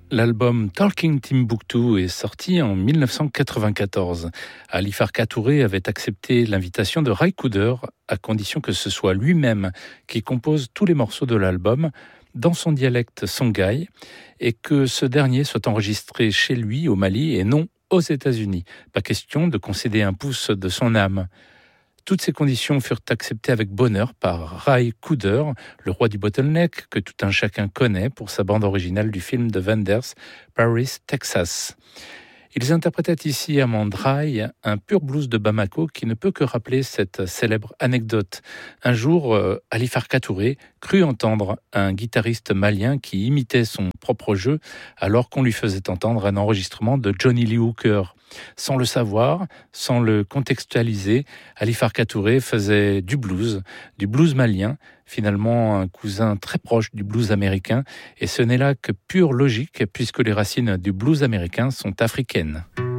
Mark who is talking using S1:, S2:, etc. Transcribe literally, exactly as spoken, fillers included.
S1: L'album Talking Timbuktu est sorti en dix-neuf cent quatre-vingt-quatorze. Ali Farka Touré avait accepté l'invitation de Ry Cooder à condition que ce soit lui-même qui compose tous les morceaux de l'album dans son dialecte songhai et que ce dernier soit enregistré chez lui au Mali et non aux États-Unis. Pas question de concéder un pouce de son âme. Toutes ces conditions furent acceptées avec bonheur par Ry Cooder, le roi du bottleneck que tout un chacun connaît pour sa bande originale du film de Wenders, Paris, Texas. Ils interprétaient ici à Mandrai un pur blues de Bamako qui ne peut que rappeler cette célèbre anecdote. Un jour, euh, Ali Farka Touré crut entendre un guitariste malien qui imitait son propre jeu alors qu'on lui faisait entendre un enregistrement de Johnny Lee Hooker. Sans le savoir, sans le contextualiser, Ali Farka Touré faisait du blues, du blues malien, finalement un cousin très proche du blues américain, et ce n'est là que pure logique puisque les racines du blues américain sont africaines.